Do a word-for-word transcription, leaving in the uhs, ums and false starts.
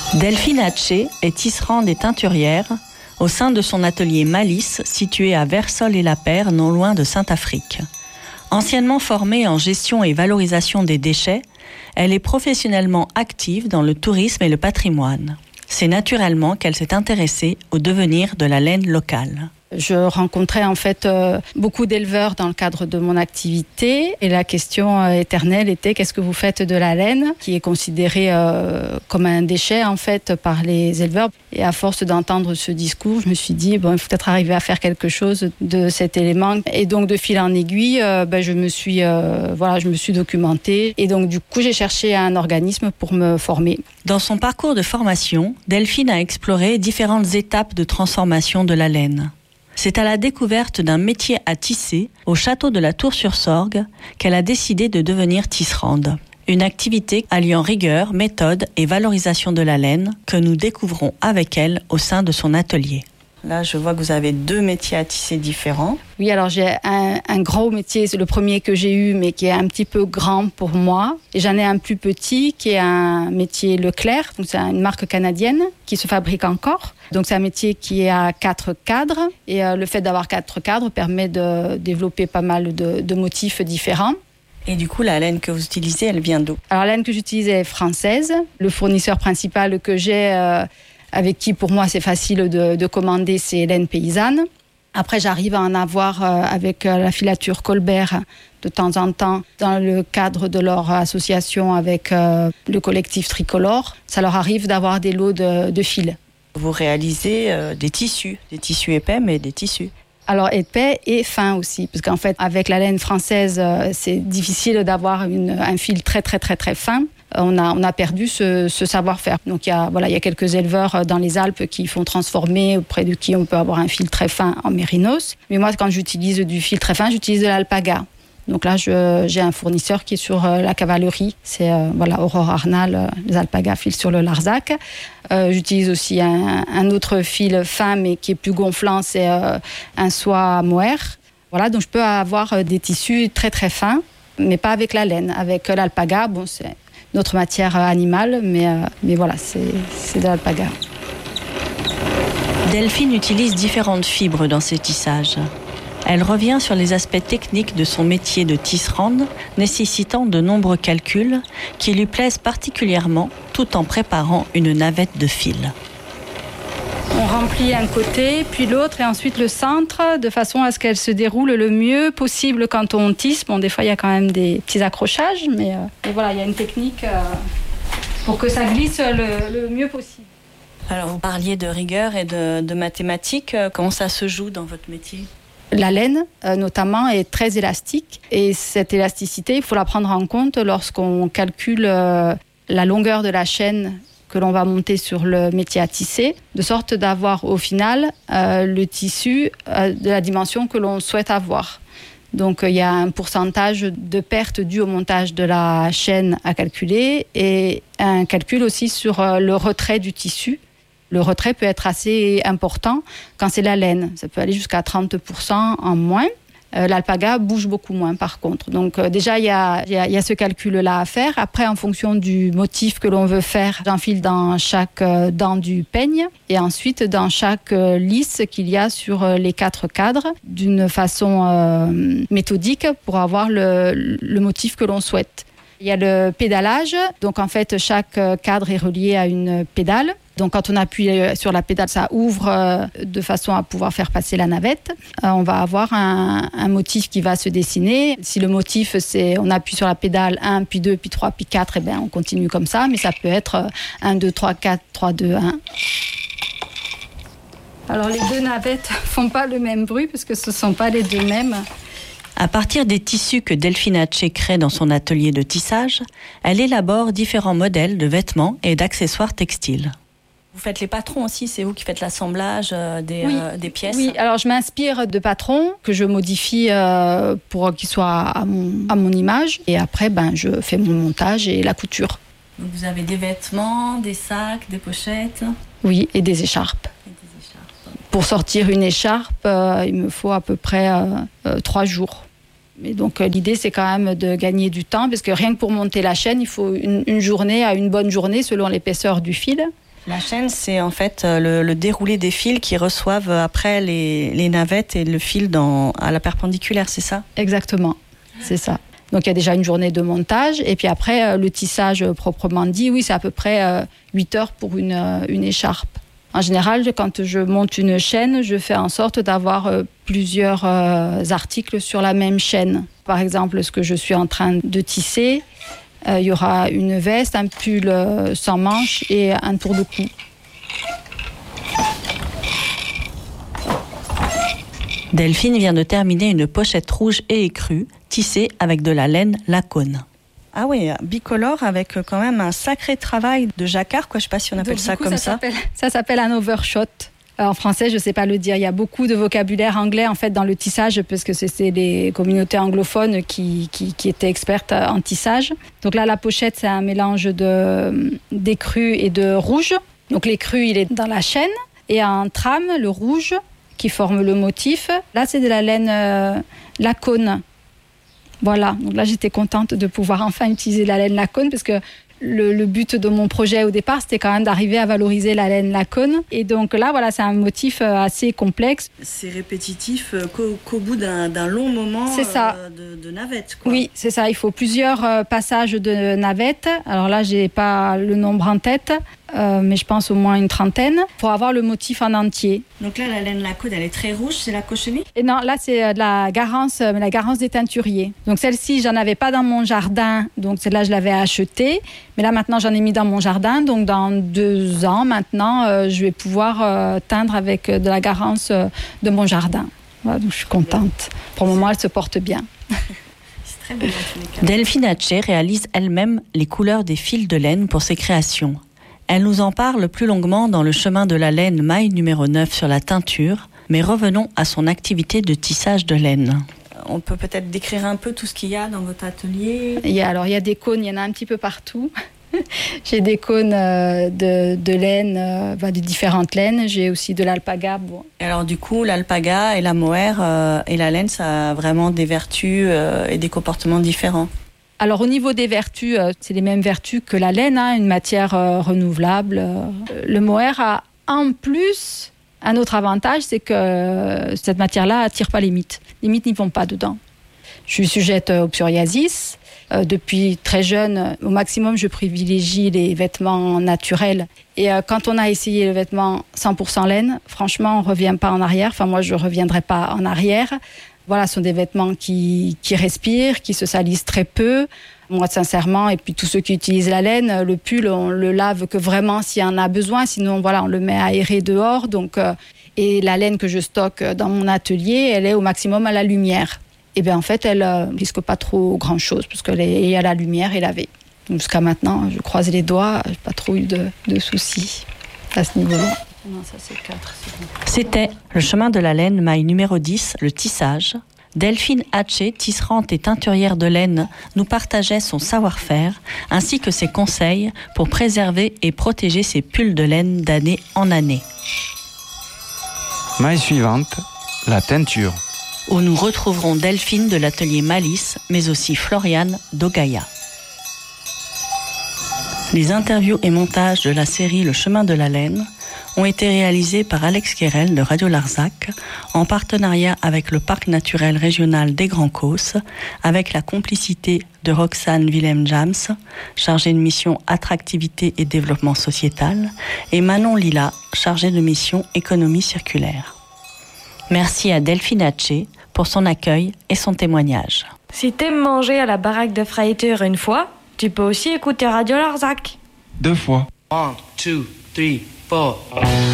Delphine Hatché est tisserande et teinturière au sein de son atelier Malice, situé à Versol-et-la-Paire, non loin de Saint-Affrique. Anciennement formée en gestion et valorisation des déchets, elle est professionnellement active dans le tourisme et le patrimoine. C'est naturellement qu'elle s'est intéressée au devenir de la laine locale. Je rencontrais en fait euh, beaucoup d'éleveurs dans le cadre de mon activité et la question euh, éternelle était qu'est-ce que vous faites de la laine qui est considérée euh, comme un déchet en fait par les éleveurs. Et à force d'entendre ce discours, je me suis dit bon, il faut peut-être arriver à faire quelque chose de cet élément. Et donc de fil en aiguille, euh, ben, je me suis euh, voilà, je me suis documentée et donc du coup j'ai cherché un organisme pour me former. Dans son parcours de formation, Delphine a exploré différentes étapes de transformation de la laine. C'est à la découverte d'un métier à tisser au château de la Tour-sur-Sorgue qu'elle a décidé de devenir tisserande. Une activité alliant rigueur, méthode et valorisation de la laine que nous découvrons avec elle au sein de son atelier. Là, je vois que vous avez deux métiers à tisser différents. Oui, alors j'ai un, un gros métier, c'est le premier que j'ai eu, mais qui est un petit peu grand pour moi. Et j'en ai un plus petit, qui est un métier Leclerc. Donc c'est une marque canadienne qui se fabrique encore. Donc c'est un métier qui est à quatre cadres. Et euh, le fait d'avoir quatre cadres permet de développer pas mal de, de motifs différents. Et du coup, la laine que vous utilisez, elle vient d'où ? Alors la laine que j'utilise est française. Le fournisseur principal que j'ai... Euh, avec qui pour moi c'est facile de, de commander, c'est Laine Paysanne. Après j'arrive à en avoir euh, avec euh, la filature Colbert de temps en temps dans le cadre de leur association avec euh, le collectif Tricolore. Ça leur arrive d'avoir des lots de, de fils. Vous réalisez euh, des tissus, des tissus épais mais des tissus. Alors épais et fins aussi, parce qu'en fait avec la laine française euh, c'est difficile d'avoir une, un fil très très très très fin. On a, on a perdu ce, ce savoir-faire. Donc il y a, voilà, il y a quelques éleveurs dans les Alpes qui font transformer, auprès de qui on peut avoir un fil très fin en mérinos. Mais moi, quand j'utilise du fil très fin, j'utilise de l'alpaga. Donc là, je, j'ai un fournisseur qui est sur euh, la cavalerie. C'est euh, voilà, Aurore Arnal, euh, les alpagas filent sur le Larzac. Euh, j'utilise aussi un, un autre fil fin, mais qui est plus gonflant, c'est euh, un soie mohair. Voilà, donc je peux avoir des tissus très très fins, mais pas avec la laine. Avec l'alpaga, bon, c'est notre matière animale, mais, euh, mais voilà, c'est, c'est de l'alpaga. Delphine utilise différentes fibres dans ses tissages. Elle revient sur les aspects techniques de son métier de tisserande, nécessitant de nombreux calculs qui lui plaisent particulièrement, tout en préparant une navette de fil. On remplit un côté, puis l'autre, et ensuite le centre, de façon à ce qu'elle se déroule le mieux possible quand on tisse. Bon, des fois, il y a quand même des petits accrochages, mais euh, voilà, il y a une technique euh, pour que ça glisse le, le mieux possible. Alors, vous parliez de rigueur et de, de mathématiques. Comment ça se joue dans votre métier ? La laine, euh, notamment, est très élastique. Et cette élasticité, il faut la prendre en compte lorsqu'on calcule euh, la longueur de la chaîne que l'on va monter sur le métier à tisser, de sorte d'avoir au final euh, le tissu euh, de la dimension que l'on souhaite avoir. Donc il y a un pourcentage de perte due au montage de la chaîne à calculer et un calcul aussi sur euh, le retrait du tissu. Le retrait peut être assez important quand c'est la laine. Ça peut aller jusqu'à trente pour cent en moins. Euh, l'alpaga bouge beaucoup moins par contre. Donc euh, déjà il y a, y, a, y a ce calcul-là à faire. Après en fonction du motif que l'on veut faire, j'enfile dans chaque euh, dent du peigne et ensuite dans chaque euh, lisse qu'il y a sur euh, les quatre cadres d'une façon euh, méthodique pour avoir le, le motif que l'on souhaite. Il y a le pédalage, donc en fait chaque cadre est relié à une pédale. Donc quand on appuie sur la pédale, ça ouvre de façon à pouvoir faire passer la navette. On va avoir un, un motif qui va se dessiner. Si le motif, c'est on appuie sur la pédale un, puis deux, puis trois, puis quatre, et bien on continue comme ça. Mais ça peut être un, deux, trois, quatre, trois, deux, un. Alors les deux navettes font pas le même bruit parce que ce sont pas les deux mêmes. À partir des tissus que Delphine Hatché crée dans son atelier de tissage, elle élabore différents modèles de vêtements et d'accessoires textiles. Vous faites les patrons aussi, c'est vous qui faites l'assemblage des, oui, euh, des pièces ? Oui, alors je m'inspire de patrons que je modifie euh, pour qu'ils soient à mon, à mon image. Et après, ben, je fais mon montage et la couture. Donc vous avez des vêtements, des sacs, des pochettes ? Oui, et des écharpes. Et des écharpes. Pour sortir une écharpe, euh, il me faut à peu près euh, euh, trois jours. Mais donc euh, l'idée, c'est quand même de gagner du temps, parce que rien que pour monter la chaîne, il faut une, une journée à une bonne journée selon l'épaisseur du fil. La chaîne, c'est en fait le, le déroulé des fils qui reçoivent après les, les navettes et le fil dans, à la perpendiculaire, c'est ça ? Exactement, c'est ça. Donc il y a déjà une journée de montage et puis après le tissage proprement dit, oui, c'est à peu près huit heures pour une, une écharpe. En général, quand je monte une chaîne, je fais en sorte d'avoir plusieurs articles sur la même chaîne. Par exemple, ce que je suis en train de tisser, il y aura une veste, un pull sans manches et un tour de cou. Delphine vient de terminer une pochette rouge et écrue, tissée avec de la laine Lacoune. Ah oui, bicolore avec quand même un sacré travail de jacquard, quoi. Je ne sais pas si on appelle Donc, ça coup, comme ça. ça. S'appelle, ça s'appelle un overshot. En français, je ne sais pas le dire. Il y a beaucoup de vocabulaire anglais en fait dans le tissage parce que c'est les communautés anglophones qui, qui, qui étaient expertes en tissage. Donc là, la pochette, c'est un mélange de, d'écru et de rouge. Donc l'écru, il est dans la chaîne et en trame, le rouge qui forme le motif. Là, c'est de la laine euh, Lacoune. Voilà. Donc là, j'étais contente de pouvoir enfin utiliser la laine Lacoune parce que Le, le but de mon projet au départ, c'était quand même d'arriver à valoriser la laine Lacoune. Et donc là, voilà, c'est un motif assez complexe. C'est répétitif qu'au, qu'au bout d'un, d'un long moment c'est ça. Euh, de, de navette, quoi. Oui, c'est ça. Il faut plusieurs euh, passages de navette. Alors là, j'ai pas le nombre en tête, euh, mais je pense au moins une trentaine pour avoir le motif en entier. Donc là, la laine Lacoune, elle est très rouge, c'est la cochenille ? Et non, là, c'est de la garance, mais la garance des teinturiers. Donc celle-ci, j'en avais pas dans mon jardin, donc celle-là, je l'avais achetée. Mais là, maintenant, j'en ai mis dans mon jardin. Donc, dans deux ans, maintenant, euh, je vais pouvoir euh, teindre avec de la garance euh, de mon jardin. Voilà, donc, je suis contente. Pour le moment, elle se porte bien. C'est très beau dans tous les cas. Delphine Hatché réalise elle-même les couleurs des fils de laine pour ses créations. Elle nous en parle plus longuement dans le chemin de la laine maille numéro neuf sur la teinture. Mais revenons à son activité de tissage de laine. On peut peut-être décrire un peu tout ce qu'il y a dans votre atelier. Il y a, alors, il y a des cônes, il y en a un petit peu partout. J'ai des cônes euh, de, de laine, euh, bah, de différentes laines. J'ai aussi de l'alpaga. Bon. Et alors du coup, l'alpaga et la mohair euh, et la laine, ça a vraiment des vertus euh, et des comportements différents. Alors au niveau des vertus, euh, c'est les mêmes vertus que la laine, hein, une matière euh, renouvelable. Euh, le mohair a en plus... Un autre avantage, c'est que cette matière-là n'attire pas les mites. Les mites n'y vont pas dedans. Je suis sujette au psoriasis. Euh, depuis très jeune, au maximum, je privilégie les vêtements naturels. Et euh, quand on a essayé le vêtement cent pour cent laine, franchement, on ne revient pas en arrière. Enfin, moi, je ne reviendrai pas en arrière. Voilà, ce sont des vêtements qui, qui respirent, qui se salissent très peu. Moi, sincèrement, et puis tous ceux qui utilisent la laine, le pull, on le lave que vraiment s'il y en a besoin. Sinon, voilà, on le met aéré dehors. Donc, euh, et la laine que je stocke dans mon atelier, elle est au maximum à la lumière. Et bien, en fait, elle ne euh, risque pas trop grand-chose, parce qu'elle est à la lumière et lavée. Donc, jusqu'à maintenant, je croise les doigts, je n'ai pas trop eu de, de soucis à ce niveau-là. Non, ça, c'est quatre, c'est bon. C'était le chemin de la laine, maille numéro dix, le tissage. Delphine Hatché, tisserande et teinturière de laine, nous partageait son savoir-faire ainsi que ses conseils pour préserver et protéger ses pulls de laine d'année en année. Maille suivante, la teinture. Où nous retrouverons Delphine de l'atelier Malice, mais aussi Floriane d'Ogaya. Les interviews et montages de la série Le chemin de la laine ont été réalisés par Alex Querel de Radio Larzac en partenariat avec le Parc naturel régional des Grands Causses, avec la complicité de Roxane Willem-Jams, chargée de mission attractivité et développement sociétal, et Manon Lila, chargée de mission économie circulaire. Merci à Delphine Hatché pour son accueil et son témoignage. Si t'aimes manger à la baraque de Freiter une fois, tu peux aussi écouter Radio Larzac. Deux fois. One, two, three, four.